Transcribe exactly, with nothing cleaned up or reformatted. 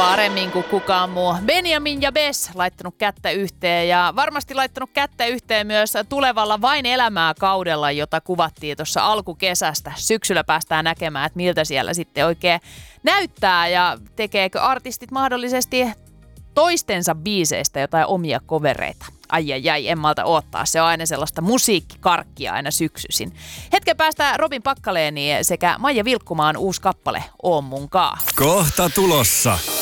Paremmin kuin kukaan muu. Benjamin ja Bess laittanut kättä yhteen ja varmasti laittanut kättä yhteen myös tulevalla Vain elämää kaudella, jota kuvattiin tuossa alkukesästä. Syksyllä päästään näkemään, että miltä siellä sitten oikein näyttää ja tekeekö artistit mahdollisesti toistensa biiseistä jotain omia kovereita. Ai ai ai, en malta odottaa. Se on aina sellaista musiikkikarkkia aina syksyisin. Hetken päästä Robin Pakkaleeni sekä Maija Vilkkumaan uusi kappale Oon munkaa. Kohta tulossa.